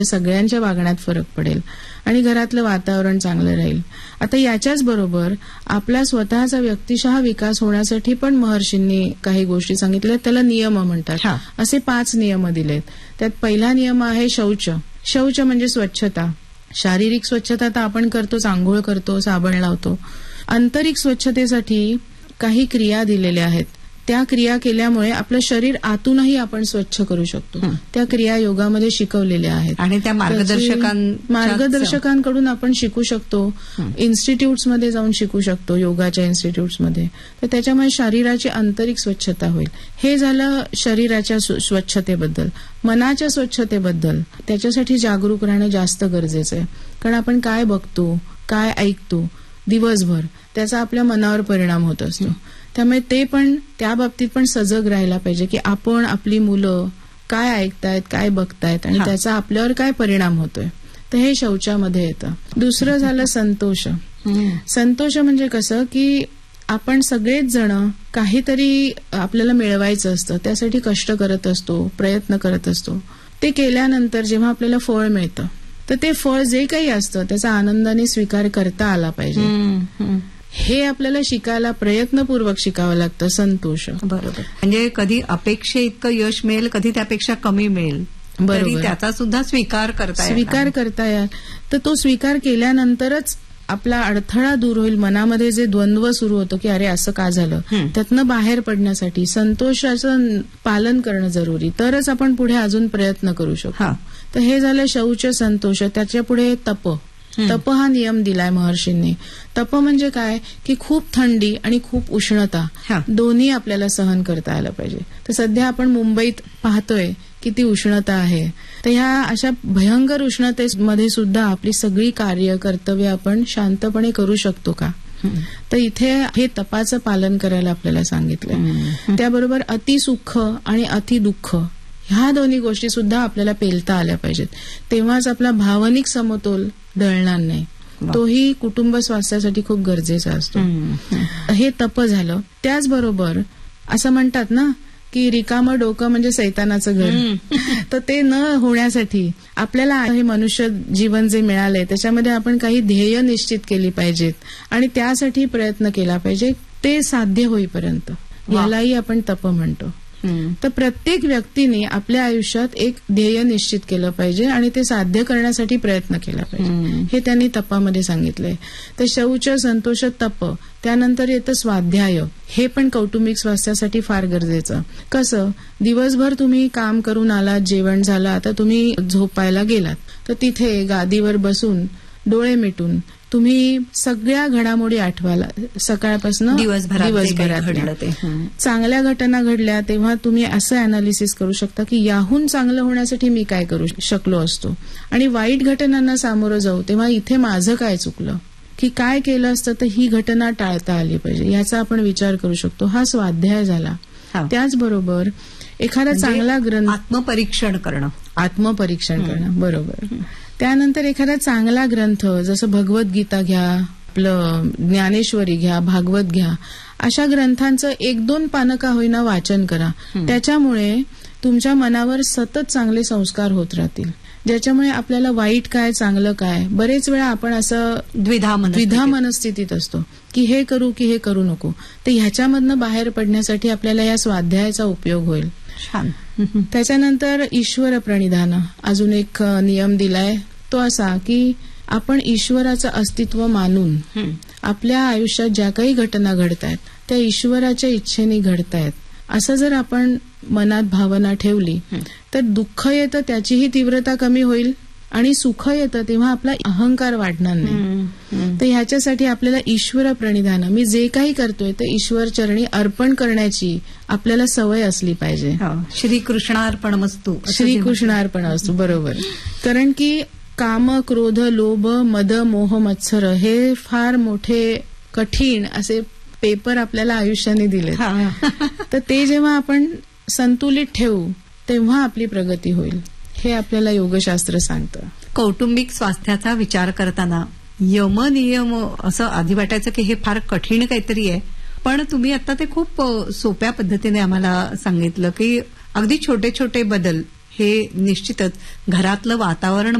सगळ्यांच्या वागण्यात फरक पडेल आणि घरातलं वातावरण चांगलं राहील. आता याच्याच बरोबर आपला स्वतःचा व्यक्तिशः विकास होण्यासाठी पण महर्षींनी काही गोष्टी सांगितल्या, त्याला नियम म्हणतात. असे 5 नियम दिलेत. त्यात पहिला नियम आहे शौच. शौच म्हणजे स्वच्छता. शारीरिक स्वच्छता तर आपण करतोच, आंघोळ करतो, साबण लावतो. आंतरिक स्वच्छतेसाठी काही क्रिया दिलेल्या आहेत. त्या क्रिया केल्यामुळे आपलं शरीर आतूनही आपण स्वच्छ करू शकतो. त्या क्रिया योगामध्ये शिकवलेल्या आहेत आणि त्या मार्गदर्शकांकडून आपण शिकू शकतो. इन्स्टिट्यूट्समध्ये जाऊन शिकू शकतो, योगाच्या इन्स्टिट्यूट्समध्ये. तर त्याच्यामुळे शरीराची आंतरिक स्वच्छता होईल. हे झालं शरीराच्या स्वच्छतेबद्दल. मनाच्या स्वच्छतेबद्दल त्याच्यासाठी जागरूक राहणं जास्त गरजेचं आहे. कारण आपण काय बघतो, काय ऐकतो दिवसभर, त्याचा आपल्या मनावर परिणाम होत असतो. त्यामुळे ते पण त्या बाबतीत पण सजग राहायला पाहिजे की आपण, आपली मुलं काय ऐकतायत, काय बघतायत आणि त्याचा आपल्यावर काय परिणाम होतोय. तर हे शौचामध्ये येतं. दुसरं झालं संतोष. संतोष म्हणजे कसं की आपण सगळेच जण काहीतरी आपल्याला मिळवायचं असतं, त्यासाठी कष्ट करत असतो, प्रयत्न करत असतो. ते केल्यानंतर जेव्हा आपल्याला फळ मिळतं तर ते फळ जे काही असतं त्याचा आनंदाने स्वीकार करता आला पाहिजे. हे आपल्याला शिकायला प्रयत्नपूर्वक शिकावं लागतं. संतोष. बरोबर. म्हणजे कधी अपेक्षे इतकं यश मिळेल, कधी त्यापेक्षा कमी मिळेल, तरी त्याचा सुद्धा स्वीकार करता येईल. तर तो स्वीकार केल्यानंतरच आपला अडथळा दूर होईल. मनामध्ये जे द्वंद्व सुरू होतं की अरे असं का झालं, त्यातनं बाहेर पडण्यासाठी संतोषाचं पालन करणं जरुरी, तरच आपण पुढे अजून प्रयत्न करू शकतो. तर हे झालं शौच, संतोष. त्याच्या पुढे तप. तप हा नियम दिलाय महर्षींनी. तप म्हणजे काय की खूप थंडी आणि खूप उष्णता दोन्ही आपल्याला सहन करता आलं पाहिजे. तर सध्या आपण मुंबईत पाहतोय किती उष्णता आहे. तर ह्या अशा भयंकर उष्णतेमध्ये सुद्धा आपली सगळी कार्य, कर्तव्य आपण शांतपणे करू शकतो का? तर इथे हे तपाचं पालन करायला आपल्याला सांगितलंय. त्याबरोबर अतिसुख आणि अतिदुःख ह्या दोन्ही गोष्टी सुद्धा आपल्याला पेलता आल्या पाहिजेत. तेव्हाच आपला भावनिक समतोल ढळणार नाही. तोही कुटुंब स्वास्थ्यासाठी खूप गरजेचा असतो. हे तप झालं. त्याचबरोबर असं म्हणतात ना की रिकामं डोकं म्हणजे सैतानाचं घर. तर ते न होण्यासाठी आपल्याला हे मनुष्य जीवन जे मिळालंय त्याच्यामध्ये आपण काही ध्येय निश्चित केली पाहिजेत आणि त्यासाठी प्रयत्न केला पाहिजे, ते साध्य होईपर्यंत. यालाही आपण तप म्हणतो. तर प्रत्येक व्यक्तीने आपल्या आयुष्यात एक ध्येय निश्चित केलं पाहिजे आणि ते साध्य करण्यासाठी प्रयत्न केला पाहिजे. हे त्यांनी तपामध्ये सांगितलंय. तर शौच, संतोष, तप. त्यानंतर येतं स्वाध्याय. हे पण कौटुंबिक स्वास्थ्यासाठी फार गरजेचं. कसं, दिवसभर तुम्ही काम करून आलात, जेवण झालं, आता तुम्ही झोपायला गेलात, तर तिथे गादीवर बसून डोळे मिटून तुम्ही सगळ्या घडामोडी आठवाला. सकाळपासून दिवसभरात चांगल्या घटना घडल्या तेव्हा तुम्ही असं अनालिसिस करू शकता की याहून चांगलं होण्यासाठी मी काय करू शकलो असतो, आणि वाईट घटनांना सामोरं जाऊ तेव्हा इथे माझं काय चुकलं, की काय केलं असतं तर ही घटना टाळता आली पाहिजे, याचा आपण विचार करू शकतो. हा स्वाध्याय झाला. त्याचबरोबर एखादा चांगला ग्रंथ, आत्मपरीक्षण करणं. बरोबर. त्यानंतर एखादा चांगला ग्रंथ जसं भगवद्गीता घ्या, आपलं ज्ञानेश्वरी घ्या, भागवत घ्या, अशा ग्रंथांचं 1-2 पानं का होईना वाचन करा. त्याच्यामुळे तुमच्या मनावर सतत चांगले संस्कार होत राहतील, ज्याच्यामुळे आपल्याला वाईट काय, चांगलं काय, बरेच वेळा आपण असं द्विधा मनस्थितीत असतो की हे करू की हे करू नको. तर ह्याच्यामधनं बाहेर पडण्यासाठी आपल्याला या स्वाध्यायाचा उपयोग होईल. त्याच्यानंतर ईश्वर प्रणिधान. अजून एक नियम दिलाय, तो असा की आपण ईश्वराचं अस्तित्व मानून आपल्या आयुष्यात ज्या काही घटना घडतायत त्या ईश्वराच्या इच्छेने घडतायत असं जर आपण मनात भावना ठेवली तर दुःख येतं त्याचीही तीव्रता कमी होईल आणि सुख येतं तेव्हा आपला अहंकार वाढणार नाही. तर ह्याच्यासाठी आपल्याला ईश्वर प्रणिधान, मी जे काही करतोय ते ईश्वर चरणी अर्पण करण्याची आपल्याला सवय असली पाहिजे. श्रीकृष्णार्पणमस्तु. बरोबर. कारण की काम, क्रोध, लोभ, मद, मोह, मत्सर हे फार मोठे कठीण असे पेपर आपल्याला आयुष्याने दिले. तर ते जेव्हा आपण संतुलित ठेवू तेव्हा आपली प्रगती होईल, हे आपल्याला योगशास्त्र सांगतं. कौटुंबिक स्वास्थ्याचा विचार करताना यम नियम असं आधी वाटायचं की हे फार कठीण काहीतरी आहे, पण तुम्ही आता ते खूप सोप्या पद्धतीने आम्हाला सांगितलं की अगदी छोटे छोटे बदल हे निश्चितच घरातलं वातावरण